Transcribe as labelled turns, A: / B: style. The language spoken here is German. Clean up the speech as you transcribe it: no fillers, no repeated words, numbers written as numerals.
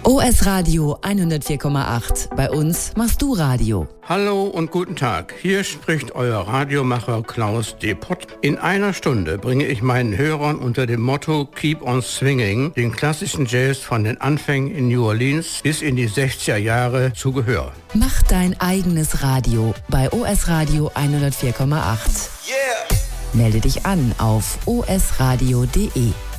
A: OS Radio 104,8. Bei uns machst du Radio.
B: Hallo und guten Tag. Hier spricht euer Radiomacher Klaus Depott. In einer Stunde bringe ich meinen Hörern unter dem Motto Keep on Swinging den klassischen Jazz von den Anfängen in New Orleans bis in die 60er Jahre zu Gehör.
A: Mach dein eigenes Radio bei OS Radio 104,8.
C: Yeah.
A: Melde dich an auf osradio.de.